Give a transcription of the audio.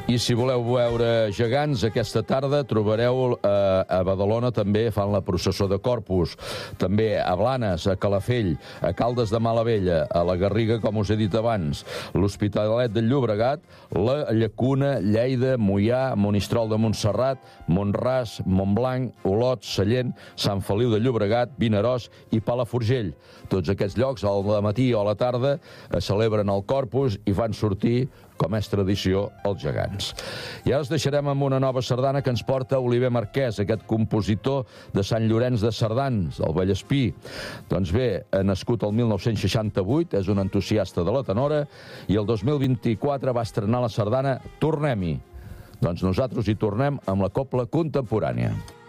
I si voleu veure gegants, aquesta tarda trobareu a Badalona també fan la processó de Corpus, també a Blanes, a Calafell, a Caldes de Malavella, a la Garriga, com us he dit abans, l'Hospitalet del Llobregat, la Llacuna, Lleida, Moià, Monistrol de Montserrat, Mont-ras, Montblanc, Olot, Sallent, Sant Feliu de Llobregat, Vinaròs i Palafrugell. Tots aquests llocs, al matí o a la tarda, celebren el Corpus i fan sortir, com és tradició, els gegants. I ara els deixarem amb una nova sardana que ens porta Oliver Marquès, aquest compositor de Sant Llorenç de Cerdans, del Vallespí. Doncs bé, nascut el 1968, és un entusiasta de la tenora, i el 2024 va estrenar la sardana Tornem-hi. Doncs nosaltres hi tornem amb la cobla contemporània.